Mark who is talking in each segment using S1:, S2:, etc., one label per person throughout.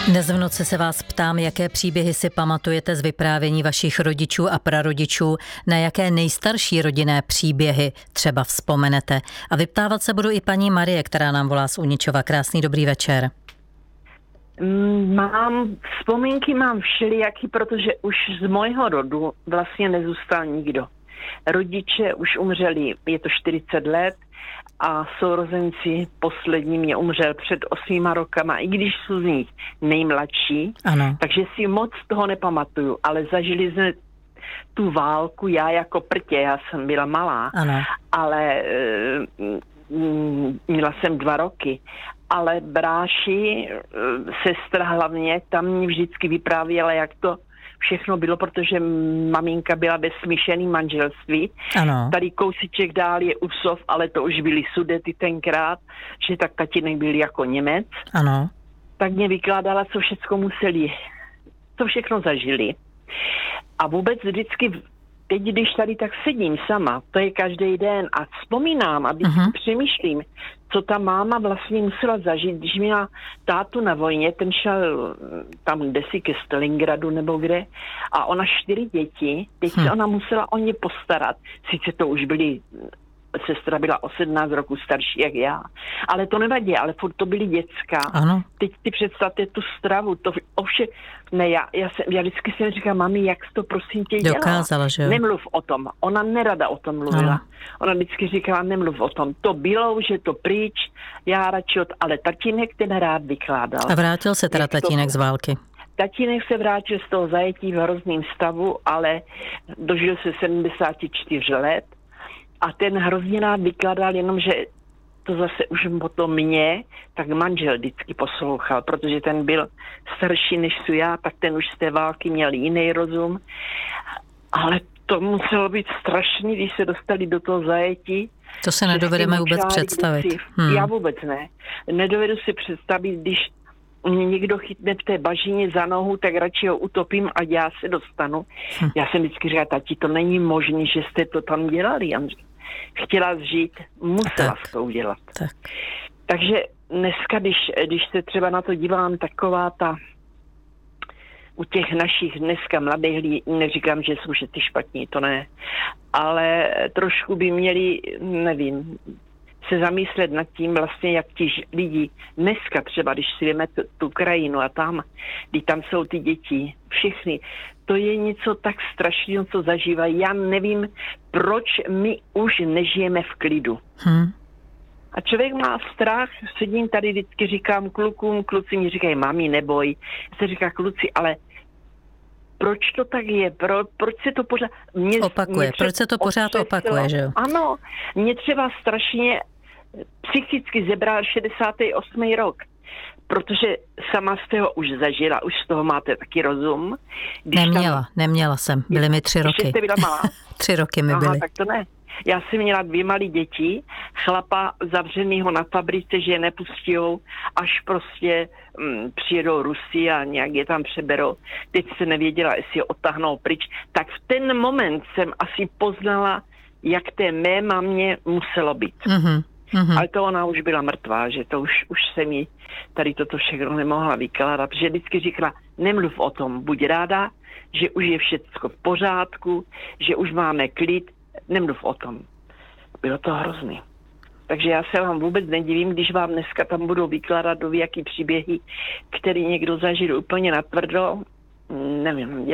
S1: Dnes v noci se vás ptám, jaké příběhy si pamatujete z vyprávění vašich rodičů a prarodičů, na jaké nejstarší rodinné příběhy třeba vzpomenete. A vyptávat se budu i paní Marie, která nám volá z Uničova. Krásný dobrý večer.
S2: Vzpomínky mám všelijaký, protože už z mojho rodu vlastně nezůstal nikdo. Rodiče už umřeli, je to 40 let, a sourozenci poslední mě umřel před 8 rokama, i když jsou z nich nejmladší,
S1: Ano.
S2: Takže si moc toho nepamatuju, ale zažili jsme tu válku, já jako prtě, já jsem byla malá,
S1: Ano.
S2: ale měla jsem 2 roky, ale bráši, sestra hlavně, tam mě vždycky vyprávěla, jak to všechno bylo, protože maminka byla ve smíšeném manželství.
S1: Ano.
S2: Tady kousíček dál je Usov, ale to už byly Sudety tenkrát, že tak tatínek byl jako Němec.
S1: Ano.
S2: Tak mě vykládala, co všechno museli, co všechno zažili. A vůbec vždycky, teď když tady tak sedím sama, to je každý den a vzpomínám a vždycky přemýšlím, co ta máma vlastně musela zažít, když měla tátu na vojně, ten šel tam kdesi ke Stalingradu nebo kde, a ona 4 děti, teď se ona musela o ně postarat. Sice to už byly, sestra byla o 17 roku starší jak já, ale to nevadí, ale furt to byly děcka.
S1: Ano.
S2: Teď si představte tu stravu, to ovšem, ne, já vždycky jsem říkala, mami, jak jsi to prosím tě dělala?
S1: Dokázala, že jo?
S2: Nemluv o tom, ona nerada o tom mluvila.
S1: Ano.
S2: Ona vždycky říkala, nemluv o tom, to bylo, že to pryč, já radši ale tatínek ten rád vykládal.
S1: A vrátil se teda tatínek z války?
S2: Tatínek se vrátil z toho zajetí v hrozném stavu, ale dožil se 74 let a ten hrozně rád vykládal, jenomže to zase už potom mě, tak manžel vždycky poslouchal, protože ten byl starší než jsou já, tak ten už z té války měl jiný rozum. Ale to muselo být strašný, když se dostali do toho zajetí.
S1: To se nedovedeme vůbec představit.
S2: Já vůbec ne. Nedovedu si představit, když mě někdo chytne v té bažině za nohu, tak radši ho utopím a já se dostanu. Já jsem vždycky říkala, tati, to není možné, že jste to tam dělali. Chtěla žít, musela to udělat.
S1: Tak.
S2: Takže dneska, když se třeba na to dívám, taková ta u těch našich dneska mladých lidí, neříkám, že jsou ty špatní, to ne, ale trošku by měli, nevím, se zamyslet nad tím vlastně, jak ti lidi dneska třeba, když si jdeme tu krajinu a když tam jsou ty děti, všechny, to je něco tak strašného, co zažívají. Já nevím, proč my už nežijeme v klidu. A člověk má strach, sedím tady, vždycky říkám klukům, kluci mi říkají, mami, neboj. Já se říká, kluci, ale proč to tak je? Proč se to pořád...
S1: Proč se to pořád opakuje, že jo?
S2: Ano, mě třeba strašně psychicky zebral 68. rok, protože sama jste ho už zažila, už z toho máte taky rozum.
S1: Neměla jsem, byly mi 3 roky.
S2: Ještě jste byla malá?
S1: 3 roky mi byly.
S2: Aha, tak to ne. Já jsem měla 2 malé děti, chlapa zavřenýho na fabrice, že je nepustijou, až prostě přijedou Rusi a nějak je tam přeberou. Teď se nevěděla, jestli je odtáhnou pryč. Tak v ten moment jsem asi poznala, jak té mé mamě muselo být. Ale to ona už byla mrtvá, že to už se mi tady toto všechno nemohla vykládat, protože vždycky říkala, nemluv o tom, buď ráda, že už je všecko v pořádku, že už máme klid, nemluv o tom. Bylo to hrozný. Takže já se vám vůbec nedivím, když vám dneska tam budou vykládat jaký příběhy, který někdo zažil úplně natvrdo. Nevím,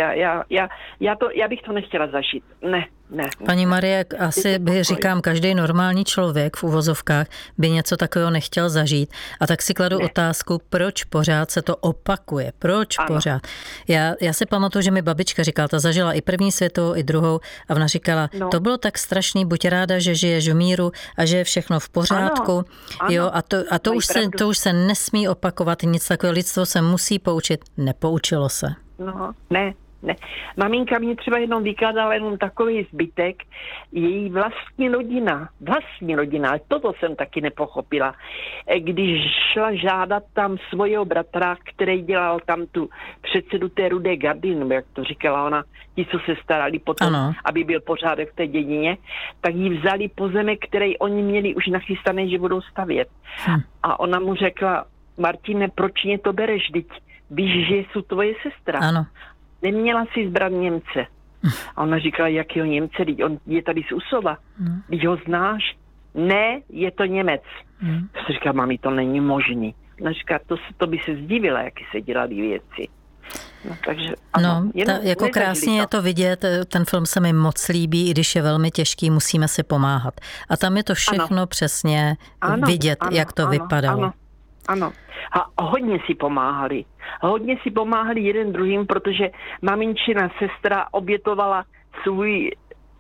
S2: já bych to nechtěla zažít. Ne.
S1: Paní Marie, asi by říkám, každý normální člověk v uvozovkách by něco takového nechtěl zažít. A tak si kladu otázku, proč pořád se to opakuje? Proč pořád? Já si pamatuju, že mi babička říkala, ta zažila i první světovou, i druhou a ona říkala, to bylo tak strašný, buď ráda, že žiješ v míru a že je všechno v pořádku.
S2: Ano.
S1: Jo, a to už se nesmí opakovat, nic takového, lidstvo se musí poučit. Nepoučilo se.
S2: No, ne. Maminka mě třeba jednou vykládala jenom takový zbytek, její vlastní rodina, toto jsem taky nepochopila. Když šla žádat tam svojho bratra, který dělal tam tu předsedu té Rudé gardy, jak to říkala ona, ti, co se starali potom, aby byl pořádek v té dědině, tak jí vzali pozemek, který oni měli už nachystaný, že budou stavět. A ona mu řekla, Martine, proč mě to bereš, víš, že jsou tvoje sestra.
S1: Ano.
S2: Neměla si zbrat Němce. A ona říkala, jakýho Němce, on je tady z Usova, když ho znáš. Ne, je to Němec. Já si říkám, mami, to není možný. Ona říká, to by se zdivila, jaký se dělaly věci. No, takže, ano,
S1: jako krásně je to vidět, ten film se mi moc líbí, i když je velmi těžký, musíme si pomáhat. A tam je to všechno přesně vidět, jak to vypadalo.
S2: Ano. A hodně si pomáhali. Jeden druhým, protože maminčina sestra obětovala svůj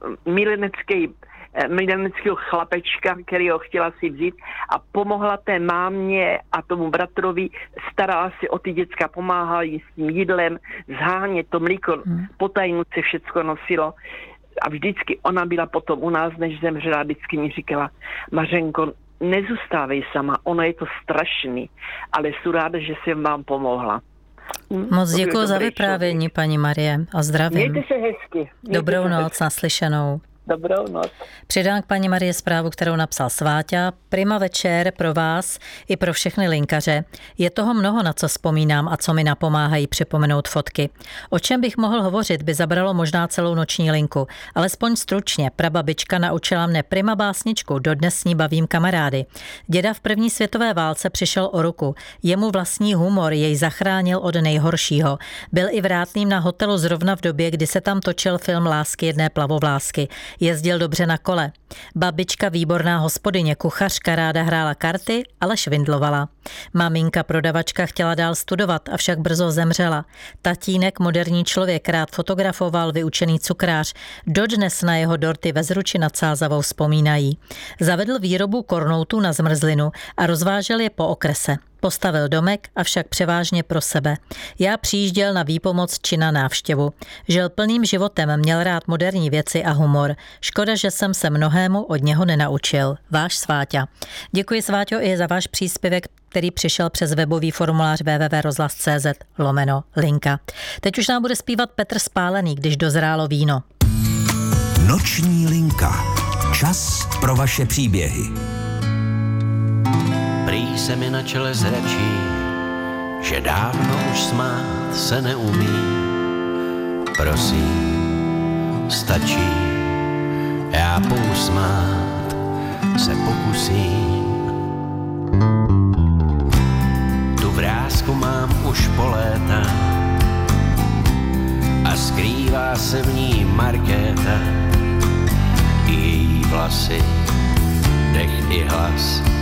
S2: mileneckého chlapečka, který ho chtěla si vzít a pomohla té mámě a tomu bratrovi, starala si o ty děcka, pomáhala jí s tím jídlem, zhánět to mlíko, po tajnu se všecko nosilo a vždycky ona byla potom u nás, než zemřela, vždycky mi říkala, Mařenko, nezůstávej sama, ono je to strašný, ale jsem ráda, že jsem vám pomohla.
S1: Moc děkuji za vyprávění, paní Marie, a zdravím.
S2: Mějte se hezky.
S1: Dobrou noc, naslyšenou.
S2: Dobrou noc.
S1: Přidám k paní Marie zprávu, kterou napsal Sváťa. Prima večer pro vás i pro všechny linkaře. Je toho mnoho, na co vzpomínám a co mi napomáhají připomenout fotky. O čem bych mohl hovořit, by zabralo možná celou noční linku. Alespoň stručně, prababička naučila mne prima básničku, dodnes s ní bavím kamarády. Děda v první světové válce přišel o ruku. Jemu vlastní humor jej zachránil od nejhoršího. Byl i vrátným na hotelu zrovna v době, kdy se tam točil film Lásky jedné plavovlásky. Jezdil dobře na kole. Babička výborná hospodyně, kuchařka, ráda hrála karty, ale švindlovala. Maminka prodavačka chtěla dál studovat, avšak brzo zemřela. Tatínek moderní člověk, rád fotografoval, vyučený cukrář. Dodnes na jeho dorty ve Zruči nad Sázavou vzpomínají. Zavedl výrobu kornoutů na zmrzlinu a rozvážel je po okrese. Postavil domek, avšak převážně pro sebe. Já přijížděl na výpomoc či na návštěvu. Žil plným životem, měl rád moderní věci a humor. Škoda, že jsem se mnohému od něho nenaučil. Váš Sváťa. Děkuji, Sváťo, i za váš příspěvek, který přišel přes webový formulář www.rozhlas.cz/linka. Teď už nám bude zpívat Petr Spálený, když dozrálo víno.
S3: Noční linka. Čas pro vaše příběhy.
S4: Prý se mi na čele zračí, že dávno už smát se neumí. Prosím, stačí, já pousmát se pokusím. Tu vrásku mám už po léta a skrývá se v ní Markéta. I její vlasy, dech i hlas